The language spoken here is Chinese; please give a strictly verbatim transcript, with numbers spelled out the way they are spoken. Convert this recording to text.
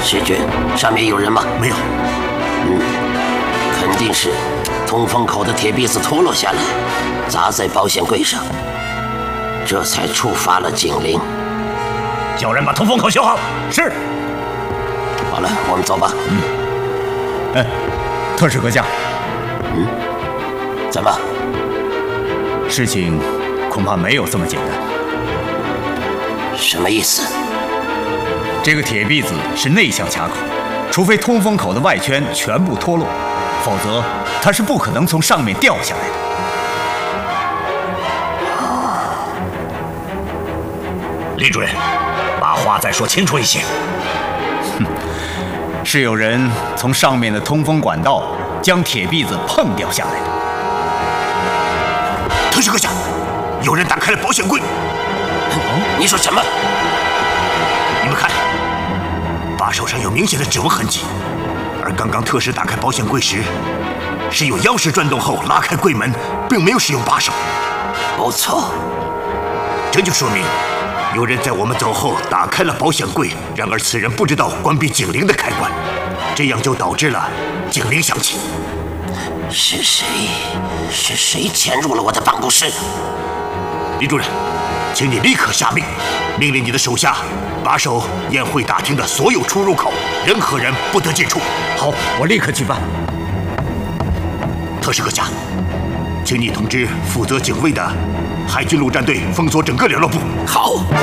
石俊，上面有人吗？ 没有。 嗯，肯定是通风口的铁篦子脱落下来，砸在保险柜上，这才触发了警铃。 叫人把通风口修好。是。 好了，我们走吧。 嗯。哎，特使阁下。 嗯。怎么？ 事情恐怕没有这么简单。 什么意思？ 这个铁篦子是内向卡口，除非通风口的外圈全部脱落，否则它是不可能从上面掉下来的。 李主任，把话再说清楚一些。 哼，是有人从上面的通风管道将铁篦子碰掉下来的。 特使阁下，有人打开了保险柜。 哦，你说什么？ 你们看，把手上有明显的指纹痕迹，而刚刚特使打开保险柜时，是用钥匙转动后拉开柜门，并没有使用把手。 不错， 这就说明有人在我们走后打开了保险柜，然而此人不知道关闭警铃的开关，这样就导致了警铃响起。 是谁？是谁潜入了我的办公室？ 李主任，请你立刻下命，命令你的手下把守宴会大厅的所有出入口，任何人不得进出。 好，我立刻去办。 特使阁下，请你通知负责警卫的海军陆战队封锁整个联络部。 好。